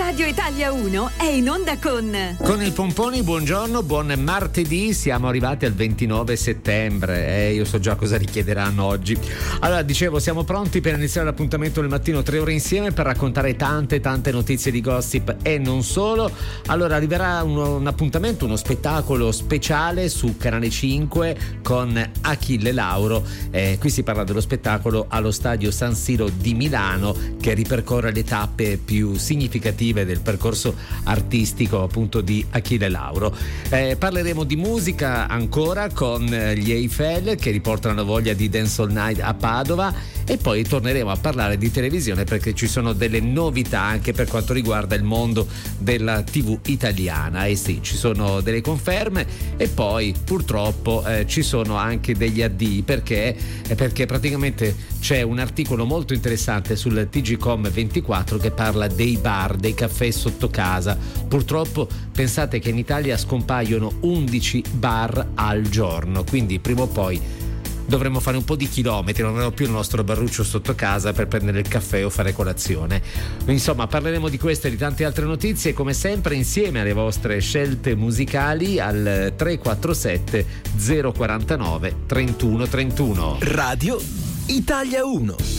Radio Italia 1 è in onda con il Pomponi. Buongiorno, buon martedì, siamo arrivati al 29 settembre. Io so già cosa richiederanno oggi. Allora, dicevo, siamo pronti per iniziare l'appuntamento del mattino 3 ore insieme per raccontare tante notizie di gossip e non solo. Allora, arriverà un appuntamento, uno spettacolo speciale su Canale 5 con Achille Lauro. Qui si parla dello spettacolo allo Stadio San Siro di Milano, che ripercorre le tappe più significative del percorso artistico appunto di Achille Lauro. Parleremo di musica ancora con gli Eiffel, che riportano la voglia di Dance All Night a Padova, e poi torneremo a parlare di televisione perché ci sono delle novità anche per quanto riguarda il mondo della TV italiana. E sì, ci sono delle conferme e poi purtroppo ci sono anche degli addii perché praticamente c'è un articolo molto interessante sul TGcom 24 che parla dei bar, dei caffè sotto casa. Purtroppo pensate che in Italia scompaiono 11 bar al giorno, quindi prima o poi dovremmo fare un po' di chilometri, non avremo più il nostro barruccio sotto casa per prendere il caffè o fare colazione. Insomma, parleremo di queste e di tante altre notizie, come sempre insieme alle vostre scelte musicali al 347 049 31 31. Radio Italia 1.